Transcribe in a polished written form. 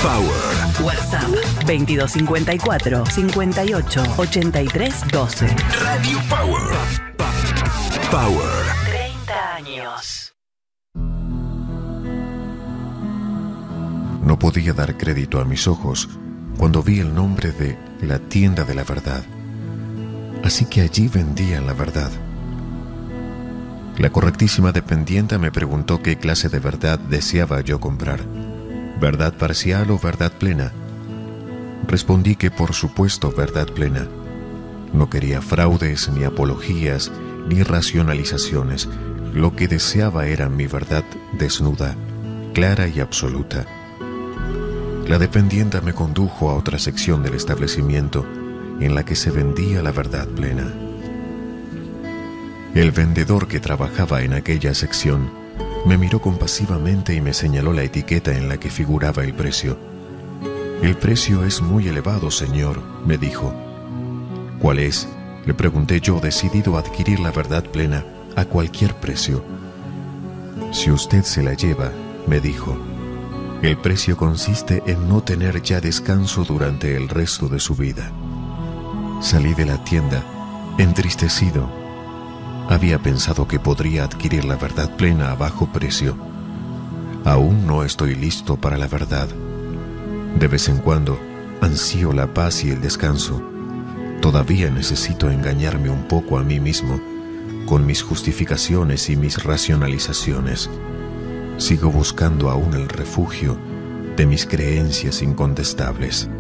Power. WhatsApp 2254 58 83 12. Radio Power. Power. 30 años. No podía dar crédito a mis ojos cuando vi el nombre de la tienda de la verdad. Así que allí vendían la verdad. La correctísima dependienta me preguntó qué clase de verdad deseaba yo comprar. ¿Verdad parcial o verdad plena? Respondí que por supuesto verdad plena. No quería fraudes, ni apologías, ni racionalizaciones. Lo que deseaba era mi verdad desnuda, clara y absoluta. La dependienta me condujo a otra sección del establecimiento en la que se vendía la verdad plena. El vendedor que trabajaba en aquella sección me miró compasivamente y me señaló la etiqueta en la que figuraba el precio. «El precio es muy elevado, señor», me dijo. «¿Cuál es?», le pregunté yo, decidido a adquirir la verdad plena a cualquier precio. «Si usted se la lleva», me dijo, «el precio consiste en no tener ya descanso durante el resto de su vida». Salí de la tienda, entristecido. Había pensado que podría adquirir la verdad plena a bajo precio. Aún no estoy listo para la verdad. De vez en cuando ansío la paz y el descanso. Todavía necesito engañarme un poco a mí mismo con mis justificaciones y mis racionalizaciones. Sigo buscando aún el refugio de mis creencias incontestables.